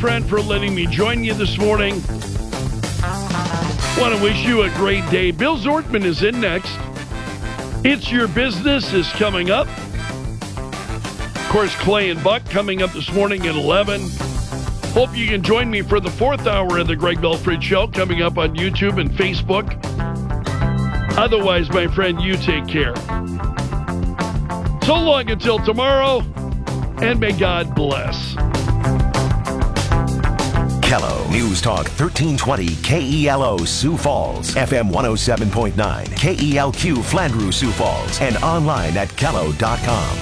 friend, for letting me join you this morning. Want to wish you a great day. Bill Zortman is in next. It's Your Business is coming up. Of course, Clay and Buck coming up this morning at 11. Hope you can join me for the fourth hour of the Greg Belfrid Show coming up on YouTube and Facebook. Otherwise, my friend, you take care. So long until tomorrow, and may God bless. Kello News Talk 1320 KELO Sioux Falls, FM 107.9, KELQ Flandreau Sioux Falls, and online at kello.com.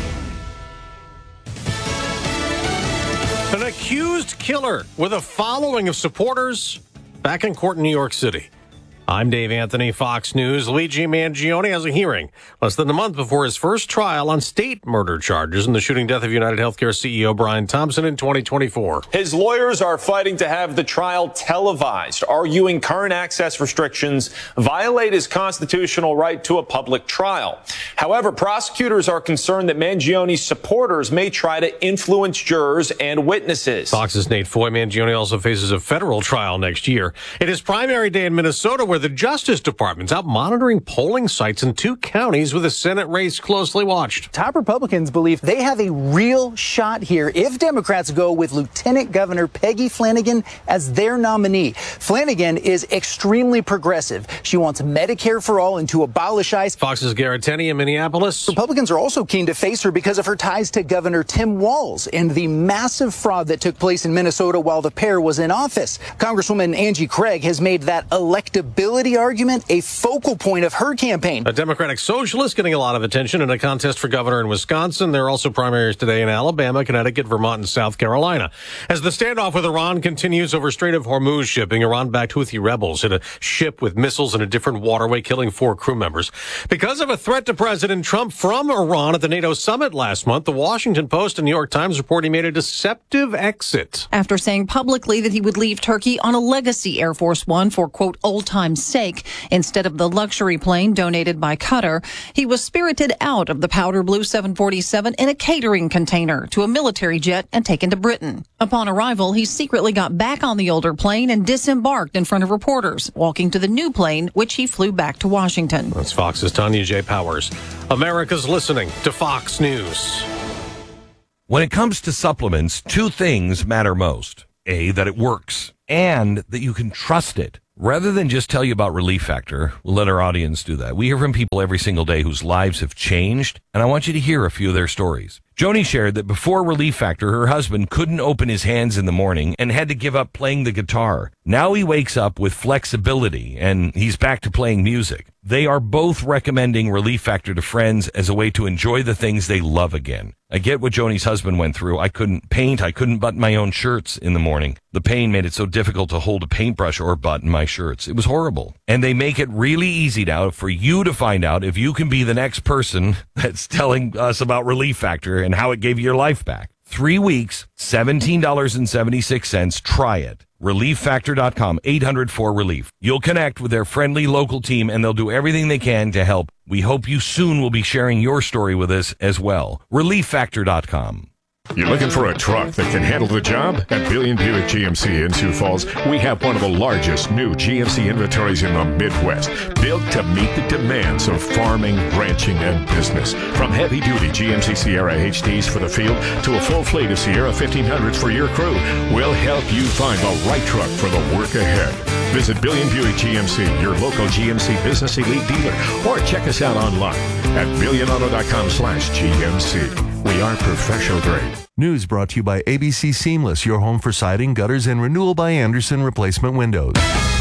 An accused killer with a following of supporters back in court in New York City. I'm Dave Anthony, Fox News. Luigi Mangione has a hearing less than a month before his first trial on state murder charges in the shooting death of United Healthcare CEO Brian Thompson in 2024. His lawyers are fighting to have the trial televised, arguing current access restrictions violate his constitutional right to a public trial. However, prosecutors are concerned that Mangione's supporters may try to influence jurors and witnesses. Fox's Nate Foy. Mangione also faces a federal trial next year. It is primary day in Minnesota, where the Justice Department's out monitoring polling sites in 2 counties with a Senate race closely watched. Top Republicans believe they have a real shot here if Democrats go with Lieutenant Governor Peggy Flanagan as their nominee. Flanagan is extremely progressive. She wants Medicare for all and to abolish ICE. Fox's Garrett Tenney in Minneapolis. Republicans are also keen to face her because of her ties to Governor Tim Walz and the massive fraud that took place in Minnesota while the pair was in office. Congresswoman Angie Craig has made that electability argument a focal point of her campaign. A Democratic socialist getting a lot of attention in a contest for governor in Wisconsin. There are also primaries today in Alabama, Connecticut, Vermont, and South Carolina. As the standoff with Iran continues over Strait of Hormuz shipping, Iran-backed Houthi rebels hit a ship with missiles in a different waterway, killing 4 crew members. Because of a threat to President Trump from Iran at the NATO summit last month, the Washington Post and New York Times report he made a deceptive exit. After saying publicly that he would leave Turkey on a legacy Air Force One for, quote, old time's sake, instead of the luxury plane donated by Qatar, he was spirited out of the powder blue 747 in a catering container to a military jet and taken to Britain. Upon arrival, he secretly got back on the older plane and disembarked in front of reporters, walking to the new plane, which he flew back to Washington. That's Fox's Tanya J. Powers. America's listening to Fox News. When it comes to supplements, 2 things matter most. A, that it works, and that you can trust it. Rather than just tell you about Relief Factor, we'll let our audience do that. We hear from people every single day whose lives have changed, and I want you to hear a few of their stories. Joni shared that before Relief Factor, her husband couldn't open his hands in the morning and had to give up playing the guitar. Now he wakes up with flexibility, and he's back to playing music. They are both recommending Relief Factor to friends as a way to enjoy the things they love again. I get what Joni's husband went through. I couldn't paint. I couldn't button my own shirts in the morning. The pain made it so difficult to hold a paintbrush or button my shirts. It was horrible. And they make it really easy now for you to find out if you can be the next person that's telling us about Relief Factor and how it gave you your life back. 3 weeks, $17.76. Try it. ReliefFactor.com, 800-4RELIEF. You'll connect with their friendly local team, and they'll do everything they can to help. We hope you soon will be sharing your story with us as well. ReliefFactor.com. You're looking for a truck that can handle the job? At Billion Buick GMC in Sioux Falls, we have one of the largest new GMC inventories in the Midwest, built to meet the demands of farming, ranching, and business. From heavy-duty GMC Sierra HDs for the field to a full fleet of Sierra 1500s for your crew, we'll help you find the right truck for the work ahead. Visit Billion Buick GMC, your local GMC Business Elite dealer, or check us out online at billionauto.com/GMC. We are professional grade. News brought to you by ABC Seamless, your home for siding, gutters, and renewal by Anderson replacement windows.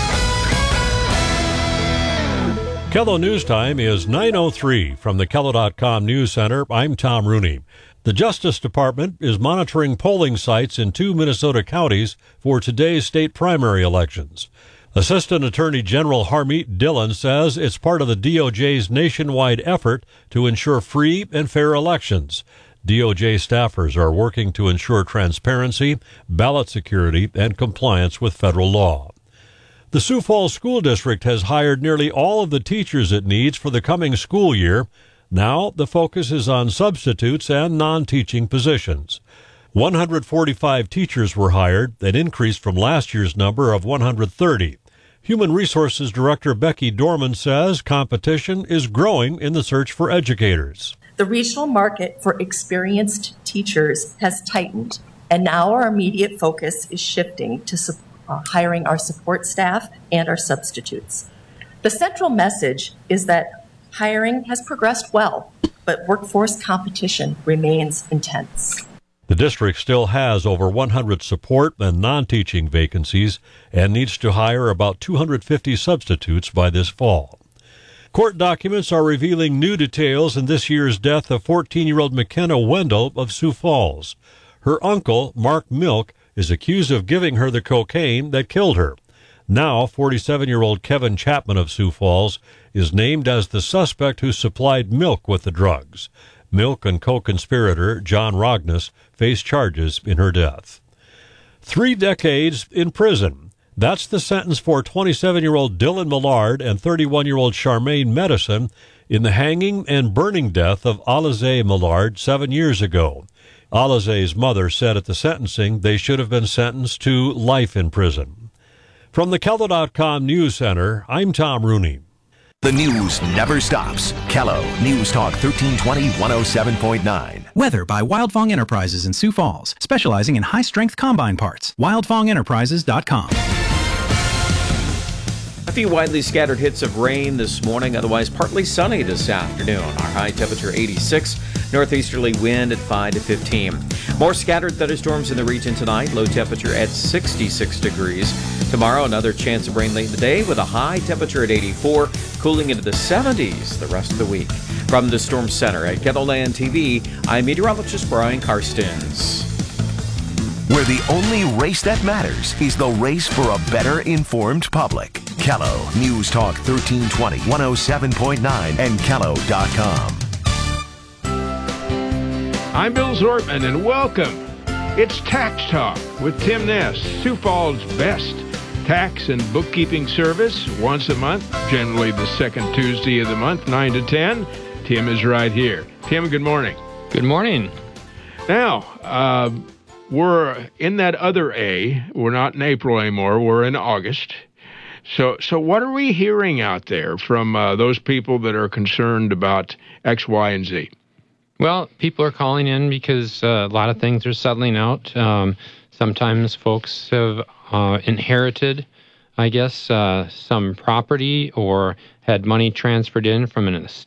Kello News Time is 9:03 from the Kello.com News Center. I'm Tom Rooney. The Justice Department is monitoring polling sites in 2 Minnesota counties for today's state primary elections. Assistant Attorney General Harmeet Dillon says it's part of the DOJ's nationwide effort to ensure free and fair elections. DOJ staffers are working to ensure transparency, ballot security, and compliance with federal law. The Sioux Falls School District has hired nearly all of the teachers it needs for the coming school year. Now the focus is on substitutes and non-teaching positions. 145 teachers were hired, an increase from last year's number of 130. Human Resources Director Becky Dorman says competition is growing in the search for educators. The regional market for experienced teachers has tightened, and now our immediate focus is shifting to hiring our support staff and our substitutes. The central message is that hiring has progressed well, but workforce competition remains intense. The district still has over 100 support and non-teaching vacancies and needs to hire about 250 substitutes by this fall. Court documents are revealing new details in this year's death of 14-year-old McKenna Wendell of Sioux Falls. Her uncle, Mark Milk, is accused of giving her the cocaine that killed her. Now, 47-year-old Kevin Chapman of Sioux Falls is named as the suspect who supplied Milk with the drugs. Milk and co-conspirator John Rognus face charges in her death. 3 decades in prison. That's the sentence for 27-year-old Dylan Millard and 31-year-old Charmaine Medicine in the hanging and burning death of Alize Millard 7 years ago. Alize's mother said at the sentencing they should have been sentenced to life in prison. From the KELO.com News Center, I'm Tom Rooney. The news never stops. KELO News Talk 1320 107.9. Weather by Wildfong Enterprises in Sioux Falls, specializing in high-strength combine parts. WildfongEnterprises.com. A few widely scattered hits of rain this morning, otherwise partly sunny this afternoon. Our high temperature 86, northeasterly wind at 5 to 15. More scattered thunderstorms in the region tonight, low temperature at 66 degrees. Tomorrow, another chance of rain late in the day with a high temperature at 84, cooling into the 70s the rest of the week. From the Storm Center at KELOLAND TV, I'm meteorologist Brian Karstens. Where the only race that matters is the race for a better informed public. KELO News Talk 1320 107.9 and KELO.com. I'm Bill Zortman, and welcome. It's Tax Talk with Tim Ness, Sioux Falls' best tax and bookkeeping service, once a month, generally the second Tuesday of the month, 9 to 10. Tim is right here. Tim, good morning. Good morning. Now, we're in that other A. We're not in April anymore. We're in August. So what are we hearing out there from those people that are concerned about X, Y, and Z? Well, people are calling in because a lot of things are settling out. Sometimes folks have inherited, I guess, some property or had money transferred in from an